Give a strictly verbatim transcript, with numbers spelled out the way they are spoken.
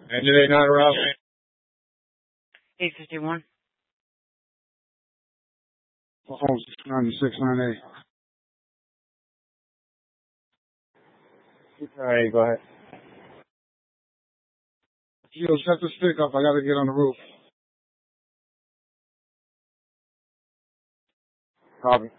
Engine eight nine around. eight fifty-one. Oh, ninety-six, nine eight. All right, go ahead. Yo, set the stick up. I gotta get on the roof. Copy.